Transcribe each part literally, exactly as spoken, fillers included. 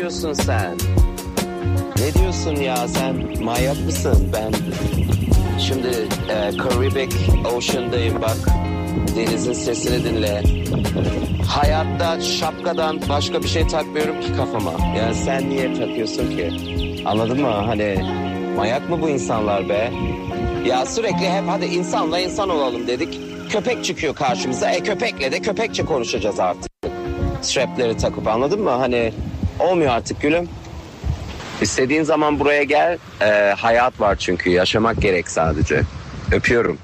diyorsun sen? Ne diyorsun ya sen? Manyak mısın? Ben şimdi e, Caribbean Ocean'dayım bak. Denizin sesini dinle. Hayatta şapkadan başka bir şey takmıyorum ki kafama. Yani sen niye takıyorsun ki? Anladın mı? Hani manyak mı bu insanlar be? Ya sürekli hep hadi insanla insan olalım dedik. Köpek çıkıyor karşımıza. E köpekle de köpekçe konuşacağız artık. Strapleri takıp, anladın mı? Hani olmuyor artık gülüm. İstediğin zaman buraya gel. E, hayat var çünkü. Yaşamak gerek sadece. Öpüyorum.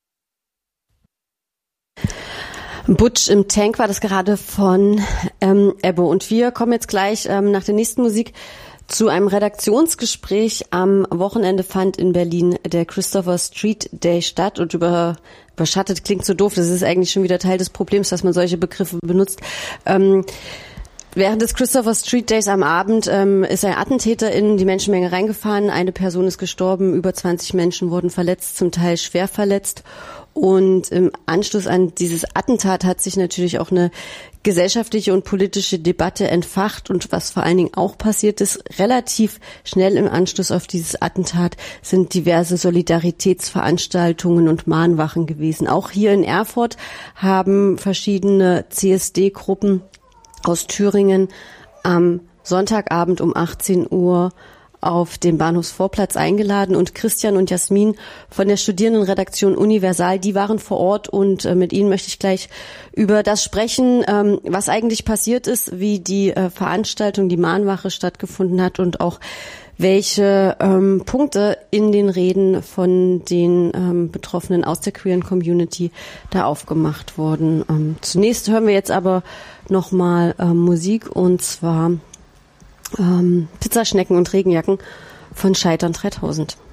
Butch im Tank war das gerade von ähm, Ebbo. Und wir kommen jetzt gleich ähm, nach der nächsten Musik zu einem Redaktionsgespräch. Am Wochenende fand in Berlin der Christopher Street Day statt und über überschattet klingt so doof. Das ist eigentlich schon wieder Teil des Problems, dass man solche Begriffe benutzt. Ähm, Während des Christopher Street Days am Abend ähm, ist ein Attentäter in die Menschenmenge reingefahren. Eine Person ist gestorben, über zwanzig Menschen wurden verletzt, zum Teil schwer verletzt. Und im Anschluss an dieses Attentat hat sich natürlich auch eine gesellschaftliche und politische Debatte entfacht. Und was vor allen Dingen auch passiert ist, relativ schnell im Anschluss auf dieses Attentat sind diverse Solidaritätsveranstaltungen und Mahnwachen gewesen. Auch hier in Erfurt haben verschiedene C S D-Gruppen aus Thüringen am Sonntagabend um achtzehn Uhr auf den Bahnhofsvorplatz eingeladen und Christian und Jasmin von der Studierendenredaktion Universal, die waren vor Ort und äh, mit ihnen möchte ich gleich über das sprechen, ähm, was eigentlich passiert ist, wie die äh, Veranstaltung, die Mahnwache stattgefunden hat und auch welche ähm, Punkte in den Reden von den ähm, Betroffenen aus der queeren Community da aufgemacht wurden. Ähm, zunächst hören wir jetzt aber nochmal äh, Musik und zwar ähm, Pizzaschnecken und Regenjacken von Scheitern dreitausend.